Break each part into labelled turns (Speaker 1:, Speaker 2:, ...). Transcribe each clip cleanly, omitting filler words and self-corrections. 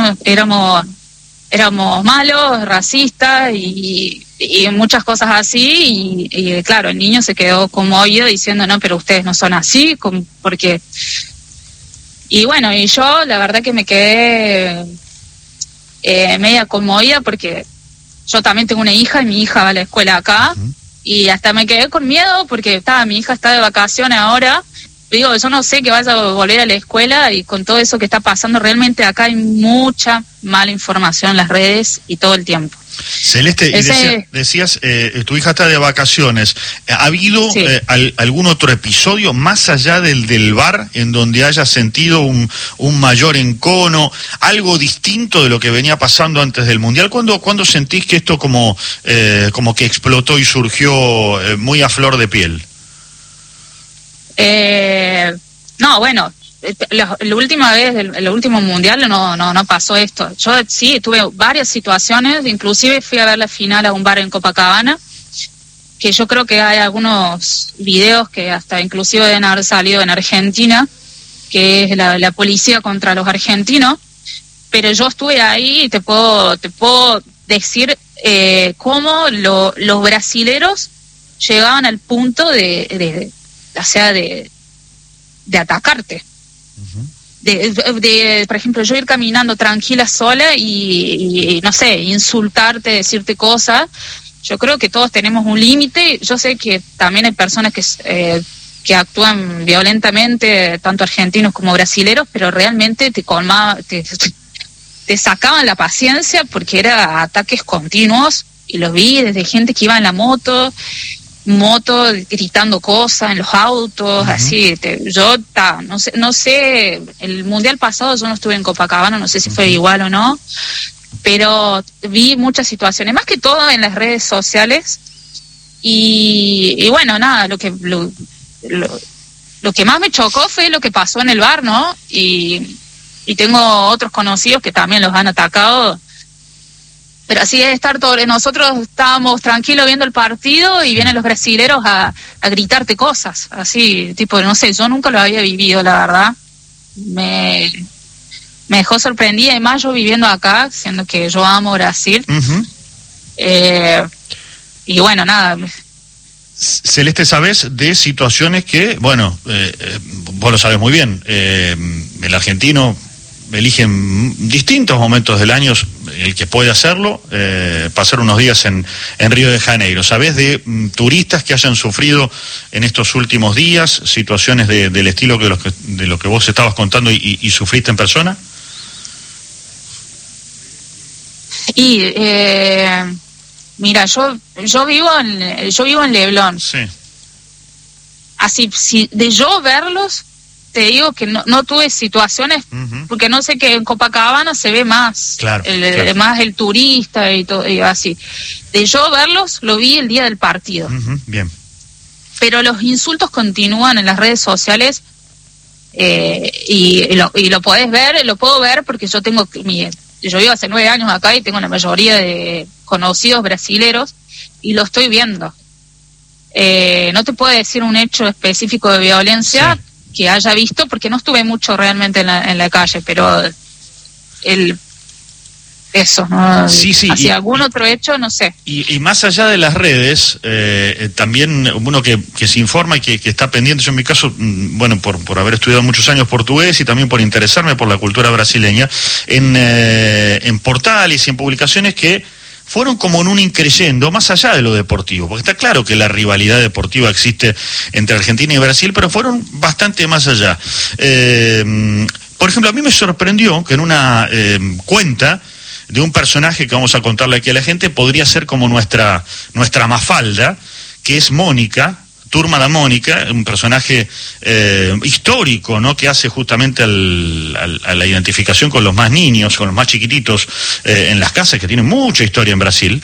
Speaker 1: éramos malos, racistas y muchas cosas así, y claro, el niño se quedó conmovido diciendo, no, pero ustedes no son así, porque... Y bueno, y yo la verdad que me quedé media conmovida porque yo también tengo una hija y mi hija va a la escuela acá, y hasta me quedé con miedo porque mi hija está de vacaciones ahora. Digo, yo no sé que vaya a volver a la escuela, y con todo eso que está pasando, realmente acá hay mucha mala información en las redes y todo el tiempo.
Speaker 2: Celeste, decías, tu hija está de vacaciones. ¿Ha habido algún otro episodio más allá del bar en donde hayas sentido un mayor encono, algo distinto de lo que venía pasando antes del Mundial? ¿Cuándo sentís que esto como que explotó y surgió muy a flor de piel?
Speaker 1: No, bueno, la última vez, el último Mundial no pasó esto. Yo sí tuve varias situaciones, inclusive fui a ver la final a un bar en Copacabana, que yo creo que hay algunos videos que hasta inclusive deben haber salido en Argentina, que es la policía contra los argentinos, pero yo estuve ahí y te puedo decir cómo los brasileros llegaban al punto de atacarte. Por ejemplo, yo ir caminando tranquila sola y no sé, insultarte, decirte cosas. Yo creo que todos tenemos un límite. Yo sé que también hay personas que actúan violentamente, tanto argentinos como brasileros, pero realmente te sacaban la paciencia porque eran ataques continuos, y los vi desde gente que iba en la moto gritando cosas en los autos, así. No sé, el Mundial pasado yo no estuve en Copacabana, no sé si fue igual o no, pero vi muchas situaciones, más que todo en las redes sociales, y bueno, nada, lo que más me chocó fue lo que pasó en el bar, ¿no? Y tengo otros conocidos que también los han atacado. Pero así es estar todos. Nosotros estábamos tranquilos viendo el partido y vienen los brasileros a gritarte cosas, así, tipo, no sé, yo nunca lo había vivido, la verdad. Me dejó sorprendida, además yo viviendo acá, siendo que yo amo Brasil. Y bueno, nada.
Speaker 2: Celeste, ¿sabes de situaciones que, bueno, vos lo sabes muy bien, el argentino elige en distintos momentos del año el que puede hacerlo, pasar unos días en Río de Janeiro? ¿Sabés de turistas que hayan sufrido en estos últimos días situaciones del estilo de lo que vos estabas contando y sufriste en persona?
Speaker 1: Y mira, yo vivo en Leblon. Sí. Así, de yo verlos, te digo que no tuve situaciones, porque no sé, que en Copacabana se ve más, claro. Más el turista y todo, y así. De yo verlos, lo vi el día del partido. Bien. Pero los insultos continúan en las redes sociales, y lo podés ver, lo puedo ver porque yo vivo hace 9 años acá y tengo la mayoría de conocidos brasileros y lo estoy viendo. No te puedo decir un hecho específico de violencia, sí, que haya visto, porque no estuve mucho realmente en la calle, pero eso, ¿no? Sí, así algún otro hecho, no sé.
Speaker 2: Y más allá de las redes, también uno que se informa y que está pendiente. Yo en mi caso, bueno, por haber estudiado muchos años portugués y también por interesarme por la cultura brasileña, en portales y en publicaciones que fueron como en un increyendo más allá de lo deportivo, porque está claro que la rivalidad deportiva existe entre Argentina y Brasil, pero fueron bastante más allá. Por ejemplo, a mí me sorprendió que en una cuenta de un personaje que vamos a contarle aquí a la gente, podría ser como nuestra Mafalda, que es Mónica, Turma da Mónica, un personaje histórico, ¿no?, que hace justamente a la identificación con los más niños, con los más chiquititos en las casas, que tienen mucha historia en Brasil.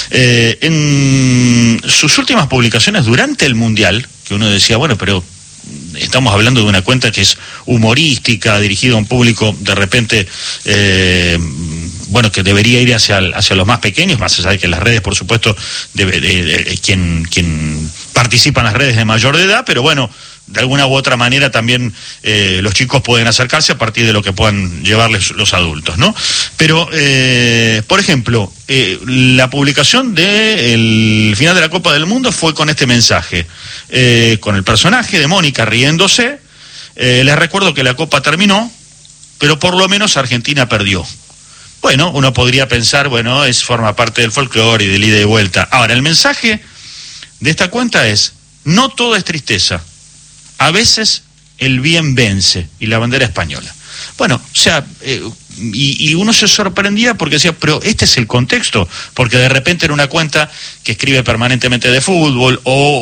Speaker 2: En sus últimas publicaciones durante el Mundial, que uno decía, bueno, pero estamos hablando de una cuenta que es humorística, dirigida a un público de repente bueno, que debería ir hacia los más pequeños, más allá de que las redes, por supuesto, quien participan en las redes de mayor de edad, pero bueno, de alguna u otra manera también los chicos pueden acercarse a partir de lo que puedan llevarles los adultos, ¿no? Pero, por ejemplo, la publicación del final de la Copa del Mundo fue con este mensaje, con el personaje de Mónica riéndose. Les recuerdo que la Copa terminó, pero por lo menos Argentina perdió. Bueno, uno podría pensar, bueno, forma parte del folclore y del ida y vuelta. Ahora, el mensaje de esta cuenta es: no todo es tristeza. A veces el bien vence, y la bandera española. Bueno, o sea, y uno se sorprendía porque decía, pero este es el contexto, porque de repente era una cuenta que escribe permanentemente de fútbol, o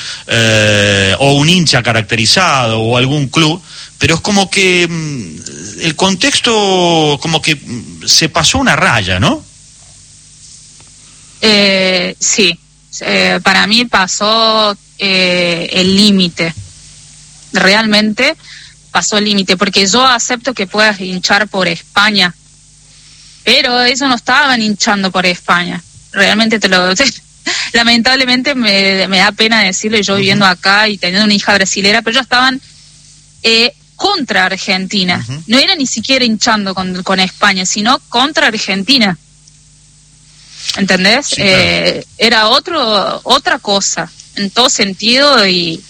Speaker 2: un hincha caracterizado, o algún club, pero es como que el contexto, como que se pasó una raya, ¿no?
Speaker 1: Sí, para mí pasó el límite. Realmente pasó el límite, porque yo acepto que puedas hinchar por España, pero ellos no estaban hinchando por España. Realmente lamentablemente me da pena decirlo, yo viviendo acá y teniendo una hija brasilera, pero ellos estaban contra Argentina. No era ni siquiera hinchando con España, sino contra Argentina. ¿Entendés? Sí, claro. Era otra cosa, en todo sentido, y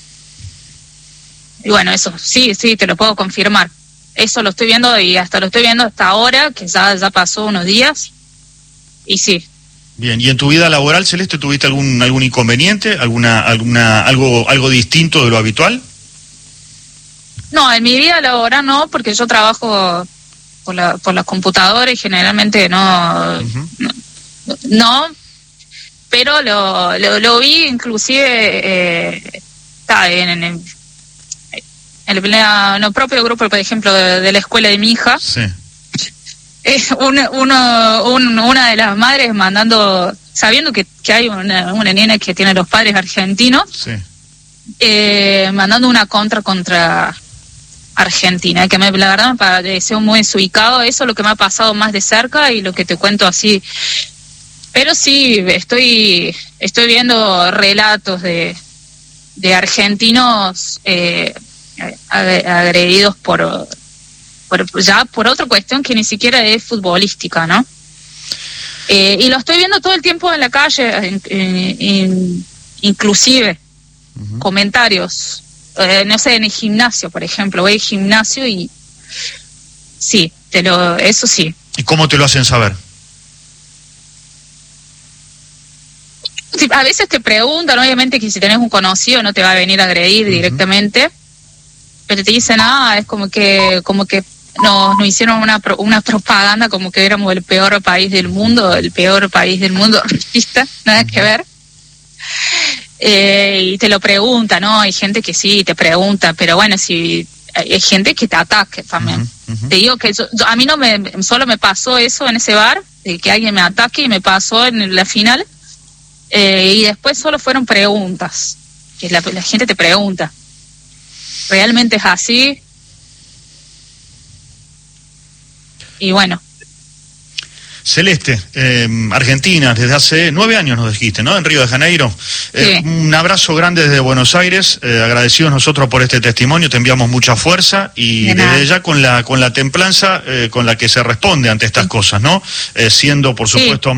Speaker 1: bueno, eso sí, te lo puedo confirmar. Eso lo estoy viendo, y lo estoy viendo hasta ahora, que ya pasó unos días, y sí.
Speaker 2: Bien, ¿y en tu vida laboral, Celeste, tuviste algún inconveniente, algo distinto de lo habitual?
Speaker 1: No, en mi vida laboral no, porque yo trabajo por la computadora y generalmente no, pero lo vi inclusive en el propio grupo, por ejemplo, de la escuela de mi hija. Sí. Una de las madres mandando, sabiendo que hay una nena que tiene los padres argentinos, sí, mandando una contra Argentina, que la verdad me pareció muy desubicado. Eso es lo que me ha pasado más de cerca y lo que te cuento así. Pero sí, estoy viendo relatos de argentinos agredidos por otra cuestión que ni siquiera es futbolística, ¿no? Y lo estoy viendo todo el tiempo en la calle, inclusive comentarios, no sé, en el gimnasio, por ejemplo, voy al gimnasio y sí, eso sí.
Speaker 2: ¿Y cómo te lo hacen saber?
Speaker 1: A veces te preguntan, obviamente, que si tenés un conocido no te va a venir a agredir directamente, pero te dicen, es como que nos hicieron una propaganda como que éramos el peor país del mundo, racista, nada que ver. Y te lo preguntan, ¿no? Hay gente que sí te pregunta, pero bueno, si hay gente que te ataca también. Te digo que a mí solo me pasó eso en ese bar, de que alguien me ataque, y me pasó en la final, y después solo fueron preguntas, que la gente te pregunta, ¿realmente es así? Y bueno.
Speaker 2: Celeste, Argentina, desde hace 9 años nos dijiste, ¿no? En Río de Janeiro. Sí. Un abrazo grande desde Buenos Aires, agradecidos nosotros por este testimonio, te enviamos mucha fuerza y desde ya con la templanza con la que se responde ante estas cosas, ¿no? Siendo, por supuesto,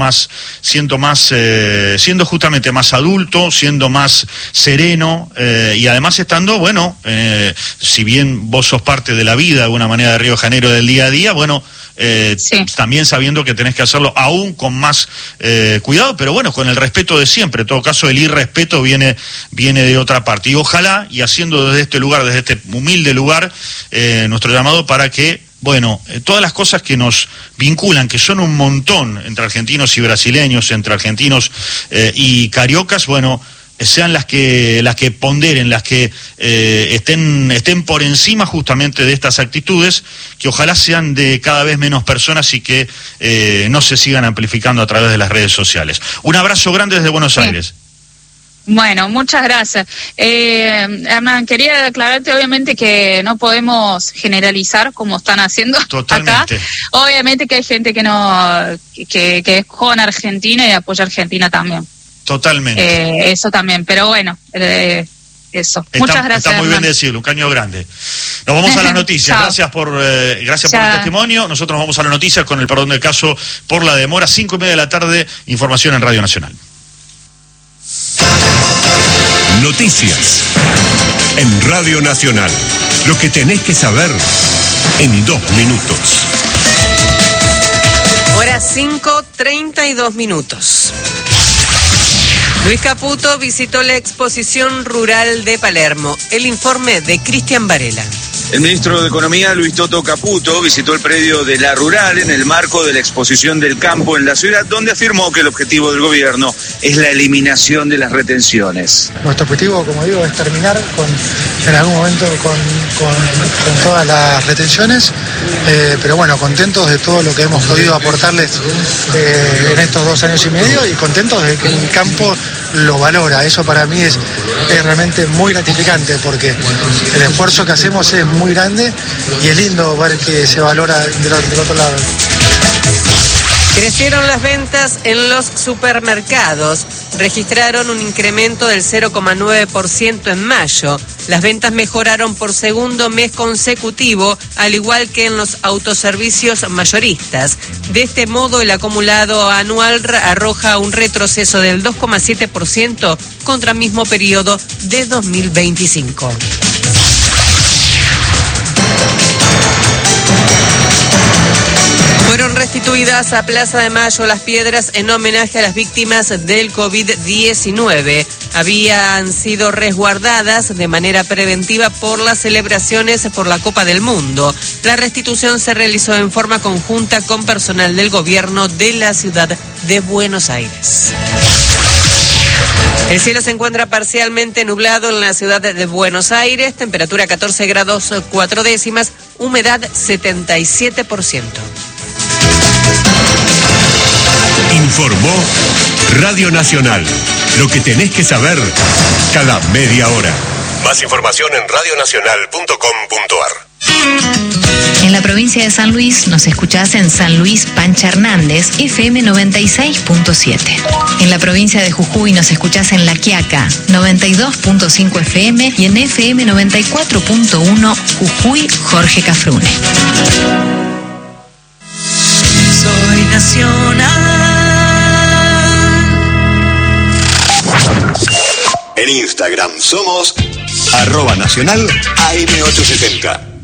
Speaker 2: siendo justamente más adulto, siendo más sereno, y además estando, bueno, si bien vos sos parte de la vida de alguna manera de Río de Janeiro del día a día, bueno, también sabiendo que tenés que hacerlo aún con más cuidado, pero bueno, con el respeto de siempre. En todo caso, el irrespeto viene de otra parte. Y ojalá, y haciendo desde este lugar, desde este humilde lugar, nuestro llamado para que, bueno, todas las cosas que nos vinculan, que son un montón entre argentinos y brasileños, entre argentinos y cariocas, bueno, sean las que ponderen, las que estén por encima justamente de estas actitudes, que ojalá sean de cada vez menos personas y que no se sigan amplificando a través de las redes sociales. Un abrazo grande desde Buenos Aires.
Speaker 1: Bueno, muchas gracias. Hernán, quería aclararte obviamente que no podemos generalizar como están haciendo. Totalmente. Acá. Obviamente que hay gente que es con Argentina y apoya a Argentina también.
Speaker 2: Totalmente.
Speaker 1: Eso también, pero bueno, eso. Muchas gracias.
Speaker 2: Está muy bien decirlo, un caño grande. Nos vamos a las noticias. Gracias por el testimonio. Nosotros nos vamos a las noticias con el perdón del caso por la demora. 5:30 de la tarde, información en Radio Nacional.
Speaker 3: Noticias en Radio Nacional. Lo que tenés que saber en 2 minutos.
Speaker 4: Hora 5:32. Luis Caputo visitó la exposición rural de Palermo. El informe de Cristian Varela.
Speaker 5: El ministro de Economía, Luis Toto Caputo, visitó el predio de La Rural en el marco de la exposición del campo en la ciudad, donde afirmó que el objetivo del gobierno es la eliminación de las retenciones.
Speaker 6: Nuestro objetivo, como digo, es terminar en algún momento con todas las retenciones, pero bueno, contentos de todo lo que hemos podido aportarles en estos 2 años y medio y contentos de que el campo lo valora. Eso para mí es realmente muy gratificante porque el esfuerzo que hacemos es muy grande y es lindo ver que se valora del otro lado.
Speaker 4: Crecieron las ventas en los supermercados. Registraron un incremento del 0,9% en mayo. Las ventas mejoraron por segundo mes consecutivo, al igual que en los autoservicios mayoristas. De este modo, el acumulado anual arroja un retroceso del 2,7% contra el mismo periodo de 2025. Fueron restituidas a Plaza de Mayo las piedras en homenaje a las víctimas del COVID-19. Habían sido resguardadas de manera preventiva por las celebraciones por la Copa del Mundo. La restitución se realizó en forma conjunta con personal del gobierno de la ciudad de Buenos Aires. El cielo se encuentra parcialmente nublado en la ciudad de Buenos Aires, temperatura 14 grados 4 décimas, humedad 77%.
Speaker 3: Informó Radio Nacional. Lo que tenés que saber cada media hora. Más información en radionacional.com.ar.
Speaker 7: En la provincia de San Luis nos escuchás en San Luis Pancha Hernández, FM 96.7. En la provincia de Jujuy nos escuchás en La Quiaca, 92.5 FM y en FM 94.1 Jujuy Jorge Cafrune.
Speaker 8: Soy nacional.
Speaker 3: En Instagram somos @nacional AM870.